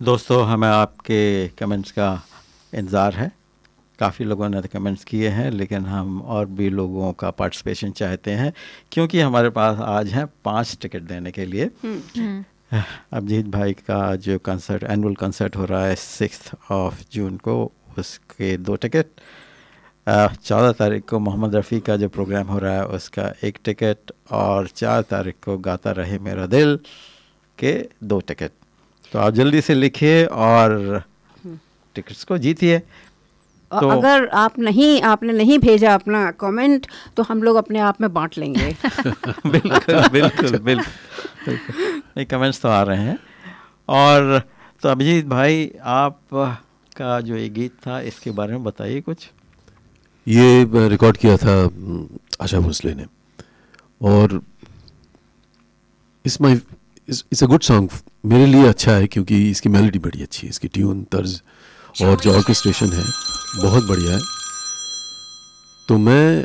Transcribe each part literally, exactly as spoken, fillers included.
दोस्तों, हमें आपके कमेंट्स का इंतज़ार है। काफ़ी लोगों ने कमेंट्स किए हैं, लेकिन हम और भी लोगों का पार्टिसिपेशन चाहते हैं, क्योंकि हमारे पास आज हैं पांच टिकट देने के लिए। अभिजीत भाई का जो कंसर्ट, एनुअल कंसर्ट हो रहा है सिक्स ऑफ जून को, उसके दो टिकट। चौदह तारीख को मोहम्मद रफ़ी का जो प्रोग्राम हो रहा है उसका एक टिकट, और चार तारीख को गाता रहे मेरा दिल के दो टिकट। तो आप जल्दी से लिखिए और टिकट्स को जीतिए। तो अगर आप नहीं आपने नहीं भेजा अपना कमेंट तो हम लोग अपने आप में बांट लेंगे। बिल्कुल बिल्कुल बिल्कुल नहीं, कमेंट्स तो आ रहे हैं। और तो अभिजीत भाई, आप का जो ये गीत था इसके बारे में बताइए कुछ। ये रिकॉर्ड किया था आशा भोसले ने, और इस my it's a good song. मेरे लिए अच्छा है क्योंकि इसकी मेलोडी बड़ी अच्छी है, इसकी ट्यून, तर्ज और जो ऑर्केस्ट्रेशन है बहुत बढ़िया है। तो मैं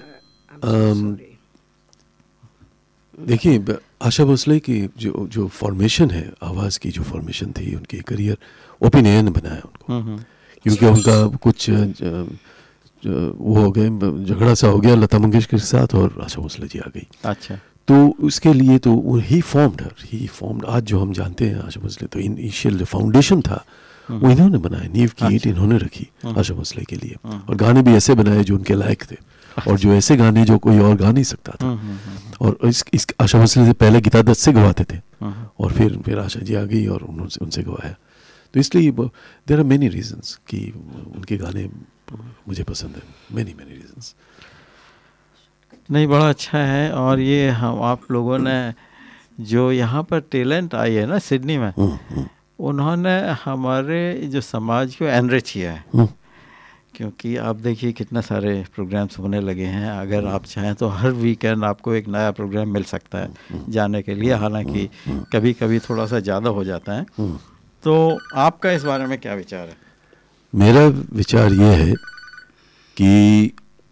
देखिए, आशा भोसले की जो जो फॉर्मेशन है, आवाज़ की जो फॉर्मेशन थी, उनकी करियर ओपिनियन ने बनाया उनको, क्योंकि उनका कुछ वो हो गए, झगड़ा सा हो गया लता मंगेशकर के साथ और आशा भोसले जी आ गई। अच्छा। तो उसके लिए तो ही फॉर्म्ड हर ही फॉर्म्ड आज जो हम जानते हैं आशा भोसले, तो इनिशियल जो फाउंडेशन था वो इन्होंने बनाया, नींव की ईंट इन्होंने रखी आशा भोसले के लिए, और गाने भी ऐसे बनाए जो उनके लायक थे, और जो ऐसे गाने जो कोई और गा नहीं सकता था। और इस, इस आशा भोसले से पहले गीता दत्त से गवाते थे, और फिर फिर आशा जी आ गई और उनसे उनसे गवाया। तो इसलिए देयर आर मेनी रीजंस कि उनके गाने मुझे पसंद है, मेनी मेनी रीजंस। नहीं, बड़ा अच्छा है। और ये हम आप लोगों ने जो यहाँ पर टैलेंट आई है ना सिडनी में, उन्होंने हमारे जो समाज को एनरिच किया है। क्योंकि आप देखिए कितना सारे प्रोग्राम्स होने लगे हैं। अगर आप चाहें तो हर वीकेंड आपको एक नया प्रोग्राम मिल सकता है जाने के लिए, हालांकि कभी कभी थोड़ा सा ज़्यादा हो जाता है। तो आपका इस बारे में क्या विचार है? मेरा विचार ये है कि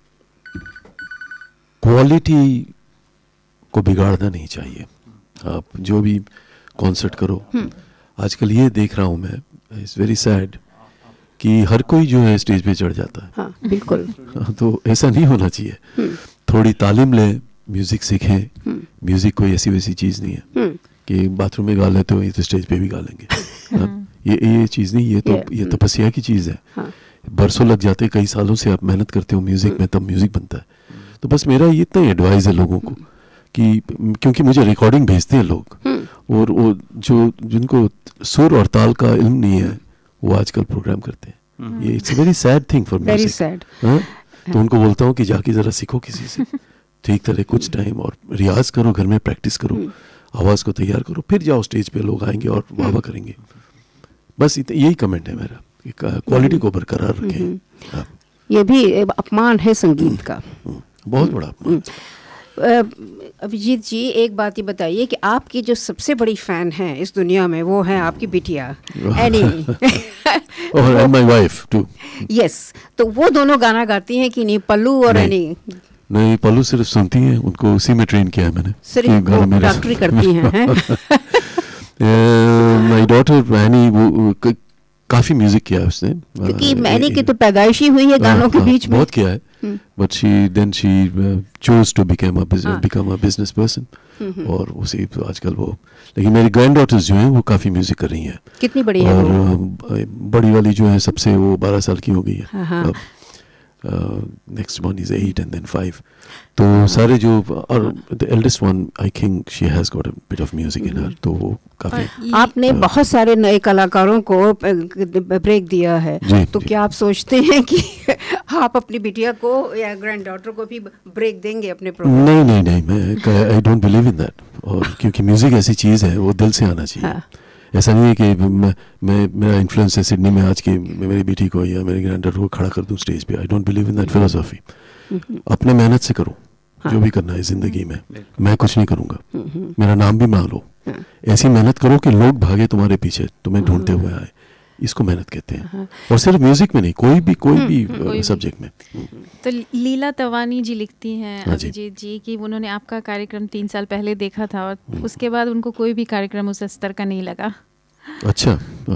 क्वालिटी को बिगाड़ना नहीं चाहिए। आप जो भी कॉन्सर्ट करो, आजकल ये देख रहा हूँ मैं, इट्स वेरी सैड कि हर कोई जो है स्टेज पे चढ़ जाता है। हाँ, बिल्कुल। तो ऐसा नहीं होना चाहिए। थोड़ी तालीम लें, म्यूज़िक सीखें। म्यूज़िक कोई ऐसी वैसी चीज़ नहीं है कि बाथरूम में गा लेते हो ये तो स्टेज पे भी गा लेंगे। ये ये चीज़ नहीं, ये तो ये तपस्या की चीज़ है। हाँ। बरसों लग जाते हैं, कई सालों से आप मेहनत करते हो म्यूज़िक में, तब म्यूज़िक बनता है। तो बस मेरा ये इतना एडवाइस है लोगों को कि, क्योंकि मुझे रिकॉर्डिंग भेजते हैं लोग, और वो जो जिनको सुर और ताल का इल्म नहीं है वो आजकल प्रोग्राम करते हैं। ये it's a very sad thing for music. Very sad. तो उनको बोलता हूँ कि जाके ज़रा सीखो किसी से ठीक तरह, कुछ टाइम और रियाज करो, घर में प्रैक्टिस करो, आवाज़ को तैयार करो, फिर जाओ स्टेज पे, लोग आएंगे और वाह वाह करेंगे। बस यही कमेंट है मेरा कि क्वालिटी को बरकरार रखें। ये भी अपमान है संगीत का, बहुत बड़ा अपमान। अभिजीत जी, एक बात ये बताइए कि आपकी जो सबसे बड़ी फैन है इस दुनिया में वो है आपकी बिटिया एनी, और माय वाइफ टू। यस, तो वो दोनों गाना गाती हैं कि नहीं, पल्लू और एनी? नहीं, पल्लू सिर्फ सुनती हैं, उनको उसी में ट्रेन किया है मैंने। सिर्फ डॉक्टरी करती हैं? माय डॉटर एनी वो काफी म्यूजिक किया है उसने, क्योंकि मैनी की तो पैदाइश ही हुई है गानों के बीच में। बहुत किया है, but she then she chose to become a become a business person, और उसी आजकल वो। लेकिन मेरी ग्रैंड डॉटर्स जो हैं वो काफ़ी म्यूजिक कर रही हैं। कितनी बड़ी है और वो? बड़ी वाली जो है सबसे, वो बारह साल की हो गई है। Next one is eight and then five. तो सारे जो, और the eldest one I think she has got a bit of music in हर। तो वो काफी, आपने uh, बहुत सारे नए कलाकारों को ब्रेक दिया है, जी, तो जी. क्या आप सोचते हैं कि आप अपनी बिटिया को या ग्रैंड डॉटर को भी ब्रेक देंगे अपने प्रोग्राम? नहीं नहीं नहीं, मैं I don't believe in that. और क्योंकि म्यूजिक ऐसी चीज़ है, वो दिल से आना चाहिए। हाँ. ऐसा नहीं है कि मैं मैं मेरा इन्फ्लुएंस है सिडनी में आज की मेरी बेटी को या मेरी ग्रैंड डॉटर को खड़ा कर दूं स्टेज पे। I don't believe in that philosophy. अपने मेहनत से करो। हाँ। जो भी करना है जिंदगी में, मैं कुछ नहीं करूंगा, मेरा नाम भी मान लो। हाँ। ऐसी मेहनत करो कि लोग भागे तुम्हारे पीछे, तुम्हें ढूंढते हुए आए। इसको मेहनत कहते हैं। हाँ। और सिर्फ म्यूजिक में नहीं, कोई भी कोई भी सब्जेक्ट में। तो लीला तवानी जी लिखती हैं अभिजीत जी कि उन्होंने आपका कार्यक्रम तीन साल पहले देखा था और उसके बाद उनको कोई भी कार्यक्रम उस स्तर का नहीं लगा। अच्छा,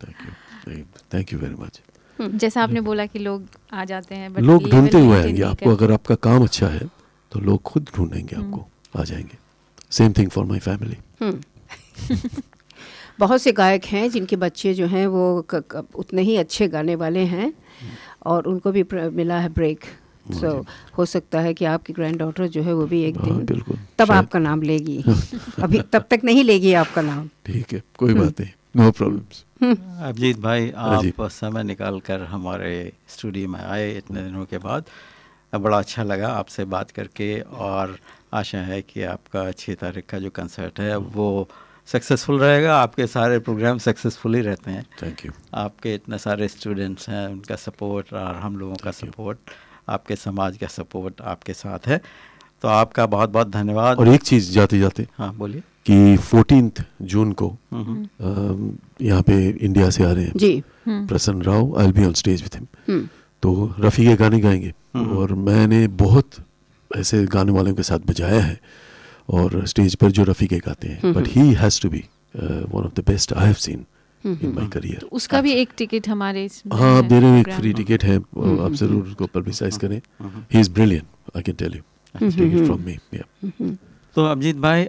thank you, thank you very much. जैसा आपने बोला कि लोग आ जाते हैं, लोग ढूंढते हुए आएंगे आपको। अगर आपका काम अच्छा है तो लोग खुद ढूंढेंगे आपको, आ जाएंगे। Same thing for my family. बहुत से गायक हैं जिनके बच्चे जो हैं वो क, क, उतने ही अच्छे गाने वाले हैं और उनको भी मिला है ब्रेक। सो so, हो सकता है कि आपकी ग्रैंड डॉटर जो है वो भी एक दिन बिल्कुल तब आपका नाम लेगी। अभी तब तक नहीं लेगी आपका नाम। ठीक है, कोई बात नहीं, नो प्रॉब्लम्स। अभिजीत भाई, आप समय निकाल कर हमारे स्टूडियो में आए इतने दिनों के बाद, बड़ा अच्छा लगा आपसे बात करके और आशा है कि आपका छः तारीख का जो कंसर्ट है वो सक्सेसफुल रहेगा। आपके सारे प्रोग्राम सक्सेसफुल ही रहते हैं। Thank you. आपके इतने सारे स्टूडेंट्स हैं, उनका सपोर्ट और हम लोगों का सपोर्ट, आपके समाज का सपोर्ट आपके साथ है, तो आपका बहुत बहुत धन्यवाद। और एक चीज़ जाते जाते, हाँ बोलिए, कि फोर्टीन्थ जून को यहाँ पे इंडिया से आ रहे हैं जी प्रसन्न Rao, I will be on stage with him. तो रफ़ी के गाने गाएंगे और मैंने बहुत ऐसे गाने वालों के साथ बजाया है और स्टेज पर जो रफ़ी के गाते हैं, but he has to be one of the best I have seen in my career. उसका भी एक टिकट हमारे इसमें, हाँ मेरे एक फ्री टिकट है, आप ज़रूर उसको पब्लिसाइज करें। He is brilliant, I can tell you, take it from me. तो अभिजीत भाई,